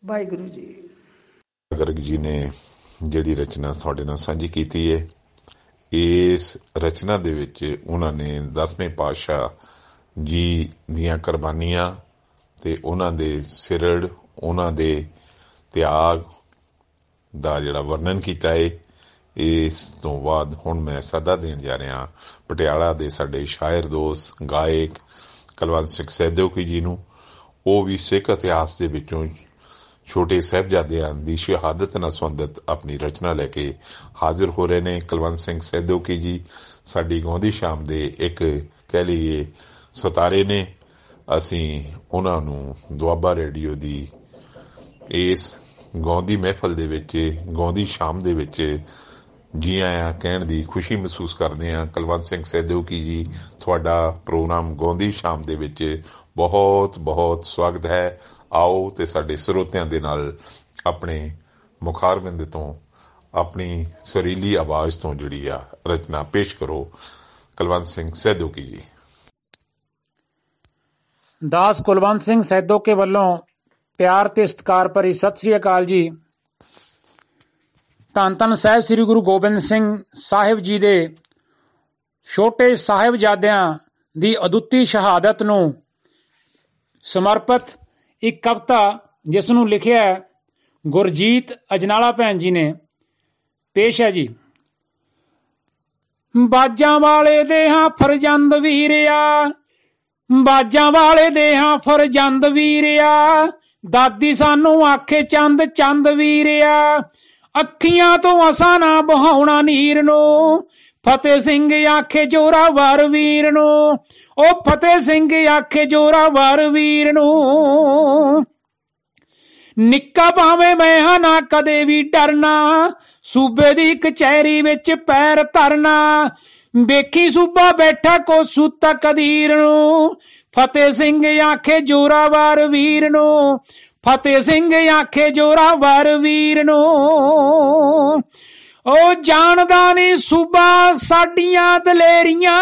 ਵਾਹਿਗੁਰੂ ਜੀ। ਗਰਗ ਜੀ ਨੇ ਜਿਹੜੀ ਰਚਨਾ ਤੁਹਾਡੇ ਨਾਲ ਸਾਂਝੀ ਕੀਤੀ ਹੈ, ਇਸ ਰਚਨਾ ਦੇ ਵਿੱਚ ਉਹਨਾਂ ਨੇ 10ਵੇਂ ਪਾਤਸ਼ਾਹ ਜੀ ਦੀਆਂ ਕੁਰਬਾਨੀਆਂ ਤੇ ਉਹਨਾਂ ਦੇ ਸਿਰੜ, ਉਹਨਾਂ ਦੇ ਤਿਆਗ ਦਾ ਜਿਹੜਾ ਵਰਣਨ ਕੀਤਾ ਹੈ। ਇਸ ਤੋਂ ਬਾਅਦ ਹੁਣ ਮੈਂ ਸੱਦਾ ਦੇਣ ਜਾ ਰਿਹਾ ਪਟਿਆਲਾ ਦੇ ਸਾਡੇ ਸ਼ਾਇਰ ਦੋਸਤ ਗਾਇਕ ਕੁਲਵੰਤ ਸਿੰਘ ਸੈਦੋਕੀ ਜੀ ਨੂੰ। ਉਹ ਵੀ ਸਿੱਖ ਇਤਿਹਾਸ ਦੇ ਵਿੱਚੋਂ ਛੋਟੇ ਸਾਹਿਬਜ਼ਾਦਿਆਂ ਦੀ ਸ਼ਹਾਦਤ ਨਾਲ ਸੰਬੰਧਿਤ ਆਪਣੀ ਰਚਨਾ ਲੈ ਕੇ ਹਾਜ਼ਰ ਹੋ ਰਹੇ ਨੇ। ਕੁਲਵੰਤ ਸਿੰਘ ਸੈਦੋਕੀ ਜੀ ਸਾਡੀ ਗਾਉਂਦੀ ਸ਼ਾਮ ਦੇ ਇੱਕ ਕਹਿ ਲਈਏ ਸਿਤਾਰੇ ਨੇ। ਅਸੀਂ ਉਹਨਾਂ ਨੂੰ ਦੁਆਬਾ ਰੇਡੀਓ ਦੀ ਇਸ ਗਾਉਂਦੀ ਮਹਿਫਲ ਦੇ ਵਿੱਚ, ਗਾਉਂਦੀ ਸ਼ਾਮ ਦੇ ਵਿੱਚ ਜੀ ਆਇਆਂ ਕਹਿਣ ਦੀ ਖੁਸ਼ੀ ਮਹਿਸੂਸ ਕਰਦੇ ਹਾਂ। ਕੁਲਵੰਤ ਸਿੰਘ ਸੈਦੋਕੀ ਜੀ, ਤੁਹਾਡਾ ਪ੍ਰੋਗਰਾਮ ਗਾਉਂਦੀ ਸ਼ਾਮ ਦੇ ਵਿੱਚ ਬਹੁਤ ਬਹੁਤ ਸਵਾਗਤ ਹੈ। ਆਓ ਤੇ ਸਾਡੇ ਸਰੋਤਿਆਂ ਦੇ ਨਾਲ ਆਪਣੇ ਮੁਖਾਰਬਿੰਦ ਤੋਂ, ਆਪਣੀ ਸੁਰੀਲੀ ਆਵਾਜ਼ ਤੋਂ ਜਿਹੜੀ ਆ ਰਚਨਾ ਪੇਸ਼ ਕਰੋ। ਕੁਲਵੰਤ ਸਿੰਘ ਸੈਦੋਕੀ ਜੀ। ਦਾਸ ਕੁਲਵੰਤ ਸਿੰਘ ਸੈਦੋਕੇ ਵੱਲੋਂ ਪਿਆਰ ਤੇ ਸਤਿਕਾਰ ਭਰੀ ਸਤਿ ਸ੍ਰੀ ਅਕਾਲ ਜੀ। ਧੰਨ ਧੰਨ ਸਾਹਿਬ ਸ੍ਰੀ ਗੁਰੂ ਗੋਬਿੰਦ ਸਿੰਘ ਸਾਹਿਬ ਜੀ ਦੇ ਛੋਟੇ ਸਾਹਿਬਜ਼ਾਦਿਆਂ ਦੀ ਅਦੁੱਤੀ ਸ਼ਹਾਦਤ ਨੂੰ ਸਮਰਪਿਤ ਇੱਕ ਕਵਿਤਾ, ਜਿਸ ਨੂੰ ਲਿਖਿਆ ਗੁਰਜੀਤ ਅਜਨਾਲਾ ਭੈਣ ਜੀ ਨੇ, ਪੇਸ਼ ਹੈ ਜੀ। ਬਾਜਾਂ ਵਾਲੇ ਦੇ ਹਾਂ ਫਰਜ਼ੰਦ ਵੀਰਿਆ, ਬਾਜਾਂ ਵਾਲੇ ਦੇ ਹਾਂ ਫਰਜ਼ੰਦ ਵੀਰਿਆ, ਦਾਦੀ ਸਾਨੂੰ ਆਖੇ ਚੰਦ ਚੰਦ ਵੀਰਿਆ, ਅੱਖੀਆਂ ਤੋਂ ਅਸਾਂ ਨਾ ਬਹਾਉਣਾ ਨੀਰ ਨੂੰ, ਫਤਿਹ ਸਿੰਘ ਆਖੇ ਜੋਰਾਵਰ ਵੀਰ ਨੂੰ, ਉਹ ਫਤਿਹ ਸਿੰਘ ਆਖੇ ਜੋਰਾਵਰ ਵੀਰ ਨੂੰ। ਨਿੱਕਾ ਭਾਵੇਂ ਮੈਂ ਹਾਂ ਨਾ ਕਦੇ ਵੀ ਡਰਨਾ, ਸੂਬੇ ਦੀ ਕਚਹਿਰੀ ਵਿੱਚ ਪੈਰ ਧਰਨਾ, ਵੇਖੀ ਸੂਬਾ ਬੈਠਾ ਕੋਸੂ ਤਕਦੀਰ ਨੂੰ, ਫਤਿਹ ਸਿੰਘ ਆਖੇ ਜੋਰਾਵਰ ਵੀਰ ਨੂੰ, ਫਤਿਹ ਸਿੰਘ ਆਖੇ ਜੋਰਾਵਰ ਵੀਰ ਨੂੰ। ਉਹ ਜਾਣਦਾ ਨੀ ਸੂਬਾ ਸਾਡੀਆਂ ਦਲੇਰੀਆਂ,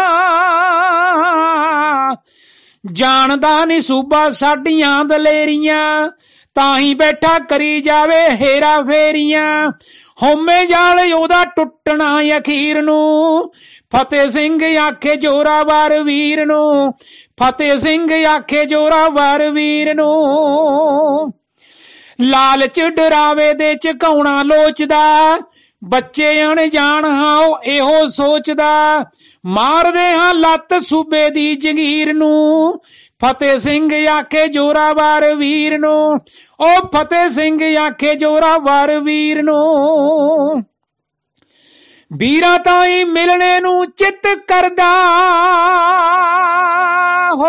ਜਾਣਦਾ ਨੀ ਸੂਬਾ ਸਾਡੀਆਂ ਦਲੇਰੀਆਂ, ਤਾਂ ਹੀ ਬੈਠਾ ਕਰੀ ਜਾਵੇ ਹੇਰਾ ਫੇਰੀਆਂ, ਹਉਮੈ ਜਾਲ ਉਹਦਾ ਟੁੱਟਣਾ ਅਖੀਰ ਨੂੰ, ਫਤਿਹ ਸਿੰਘ ਆਖੇ ਜੋਰਾਵਰ ਵੀਰ ਨੂੰ, ਫਤਿਹ ਸਿੰਘ ਆਖੇ ਜੋਰਾਵਰ ਵੀਰ ਨੂੰ। ਲਾਲਚ ਡਰਾਵੇ ਦੇ ਝਕਾਉਣਾ ਲੋਚਦਾ, ਬੱਚੇ ਅਣਜਾਣ ਹਾਂ ਉਹ ਇਹੋ ਸੋਚਦਾ, ਮਾਰਦੇ ਹਾਂ ਲੱਤ ਸੂਬੇ ਦੀ ਜਗੀਰ ਨੂੰ, ਫਤਿਹ ਸਿੰਘ ਆਖੇ ਜੋਰਾਵਰ ਵੀਰ ਨੂੰ, ਉਹ ਫਤਿਹ ਸਿੰਘ ਆਖੇ ਜੋਰਾਵਰ ਵੀਰ ਨੂੰ। ਵੀਰਾਂ ਤਾਈਂ ਮਿਲਣੇ ਨੂੰ ਚਿੱਤ ਕਰਦਾ ਹੋ,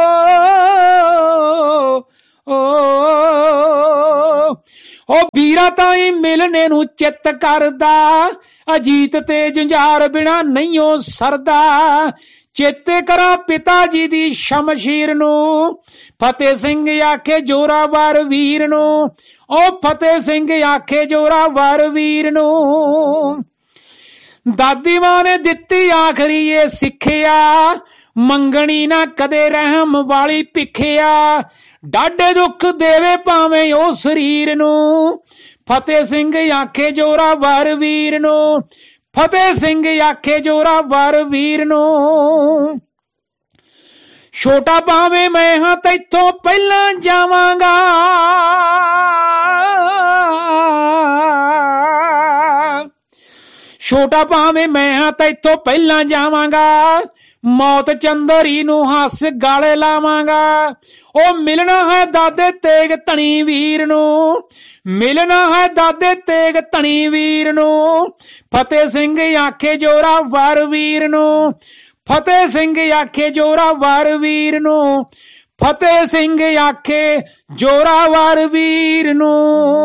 ਉਹ ਵੀਰਾਂ ਤਾਈਂ ਮਿਲਣੇ ਨੂੰ ਚਿੱਤ ਕਰਦਾ, ਅਜੀਤ ਤੇ ਜੁਝਾਰ ਬਿਨਾ ਨਹੀਂ ਉਹ ਸਰਦਾ, ਚੇਤੇ ਕਰਾਂ ਪਿਤਾ ਜੀ ਦੀ ਸ਼ਮਸ਼ੀਰ ਨੂੰ, ਫਤਿਹ ਸਿੰਘ ਆਖੇ ਜੋਰਾਵਰ ਵੀਰ ਨੂੰ, ਉਹ ਫਤਿਹ ਸਿੰਘ ਆਖੇ ਜੋਰਾਵਰ ਵੀਰ ਨੂੰ। ਦਾਦੀ ਮਾਂ ਨੇ ਦਿੱਤੀ ਆਖਰੀ ਇਹ ਸਿੱਖਿਆ, ਮੰਗਣੀ ਨਾ ਕਦੇ ਰਹਿਮ ਵਾਲੀ ਭਿੱਖਿਆ, ਡਾਢੇ ਦੁੱਖ ਦੇਵੇ ਭਾਵੇਂ ਉਹ ਸਰੀਰ ਨੂੰ, ਫਤਿਹ ਸਿੰਘ ਆਖੇ ਜੋਰਾਵਰ ਵੀਰ ਨੂੰ, ਫਤਿਹ ਸਿੰਘ ਆਖੇ ਜੋਰਾਵਰ ਵੀਰ ਨੂੰ। ਛੋਟਾ ਭਾਵੇਂ ਮੈਂ ਹਾਂ ਤੈਥੋਂ ਪਹਿਲਾਂ ਜਾਵਾਂਗਾ, ਛੋਟਾ ਭਾਵੇਂ ਮੈਂ ਹਾਂ ਤੈਥੋਂ ਪਹਿਲਾਂ ਜਾਵਾਂਗਾ, ਮੌਤ ਚੰਦਰੀ ਨੂੰ ਹੱਸ ਗਾਲੇ ਲਾਵਾਂਗਾ, ਉਹ ਮਿਲਣਾ ਹੈ ਦਾਦੇ ਤੇਗ ਧਣੀ ਵੀਰ ਨੂੰ, ਮਿਲਣਾ ਹੈ ਦਾਦੇ ਤੇਗ ਧਣੀ ਵੀਰ ਨੂੰ, ਫਤਿਹ ਸਿੰਘ ਆਖੇ ਜੋਰਾਵਰ ਵੀਰ ਨੂੰ, ਫਤਿਹ ਸਿੰਘ ਆਖੇ ਜੋਰਾਵਰ ਵੀਰ ਨੂੰ, ਫਤਿਹ ਸਿੰਘ ਆਖੇ ਜੋਰਾਵਰ ਵੀਰ ਨੂੰ।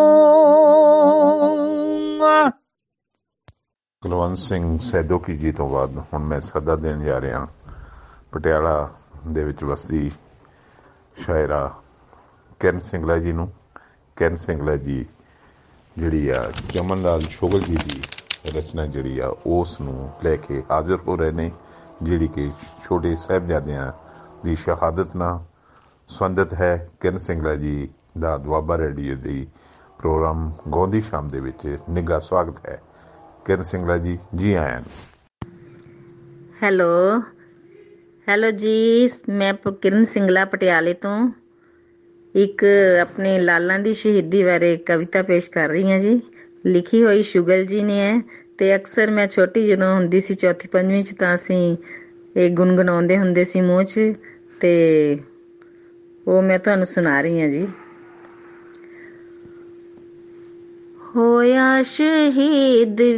ਕੁਲਵੰਤ ਸਿੰਘ ਸੈਦੋਕੀ ਜੀ ਤੋਂ ਬਾਅਦ ਹੁਣ ਮੈਂ ਸੱਦਾ ਦੇਣ ਜਾ ਰਿਹਾ ਪਟਿਆਲਾ ਦੇ ਵਿੱਚ ਵਸਦੀ ਸ਼ਾਇਰਾ ਕਿਰਨ ਸਿੰਗਲਾ ਜੀ ਨੂੰ। ਕਿਰਨ ਸਿੰਗਲਾ ਜੀ ਜਿਹੜੀ ਆ ਚਮਨ ਲਾਲ ਸ਼ੋਗਲ ਜੀ ਦੀ ਰਚਨਾ ਜਿਹੜੀ ਆ ਉਸ ਨੂੰ ਲੈ ਕੇ ਹਾਜ਼ਰ ਹੋ ਰਹੇ ਨੇ, ਜਿਹੜੀ ਕਿ ਛੋਟੇ ਸਾਹਿਬਜ਼ਾਦਿਆਂ ਦੀ ਸ਼ਹਾਦਤ ਨਾਲ ਸੰਬੰਧਿਤ ਹੈ। ਕਿਰਨ ਸਿੰਗਲਾ ਜੀ ਦਾ ਦੁਆਬਾ ਰੇਡੀਓ ਦੀ ਪ੍ਰੋਗਰਾਮ ਗਾਉਂਦੀ ਸ਼ਾਮ ਦੇ ਵਿੱਚ ਨਿੱਘਾ ਸਵਾਗਤ ਹੈ। ਕਿਰਨ ਸਿੰਗਲਾ ਜੀ, ਜੀ ਆਇਆਂ ਨੂੰ। ਹੈਲੋ ਜੀ, ਮੈਂ ਕਿਰਨ ਸਿੰਗਲਾ ਪਟਿਆਲੇ ਤੋਂ ਇੱਕ ਆਪਣੇ ਲਾਲਾਂ ਦੀ ਸ਼ਹੀਦੀ ਬਾਰੇ ਕਵਿਤਾ ਪੇਸ਼ ਕਰ ਰਹੀ ਹਾਂ ਜੀ। ਲਿਖੀ ਹੋਈ ਸ਼ੁਗਲ ਜੀ ਨੇ ਹੈ ਤੇ ਅਕਸਰ ਮੈਂ ਛੋਟੀ ਜਦੋਂ ਹੁੰਦੀ ਸੀ, ਚੌਥੀ ਪੰਜਵੀਂ 'ਚ, ਤਾਂ ਅਸੀਂ ਇਹ ਗੁਣਗੁਣਾਉਂਦੇ ਹੁੰਦੇ ਸੀ ਮੂੰਹ 'ਚ, ਤੇ ਉਹ ਮੈਂ ਤੁਹਾਨੂੰ ਸੁਣਾ ਰਹੀ ਹਾਂ ਜੀ। ਹੋਇਆ ਸ਼ਹੀਦ